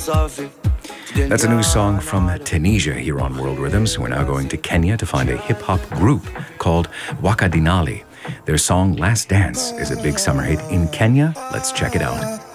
That's a new song from Tunisia here on World Rhythms. We're now going to Kenya to find a hip-hop group called Wakadinali. Their song Last Dance is a big summer hit in Kenya. Let's check it out.